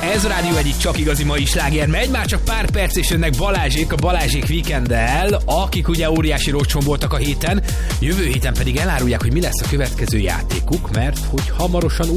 Ez a Rádió egyik csak igazi mai sláger megy, már csak pár perc és jönnek Balázsék a Balázsék Weekenddel, akik ugye óriási rocson voltak a héten, jövő héten pedig elárulják, hogy mi lesz a következő játékuk, mert hogy hamarosan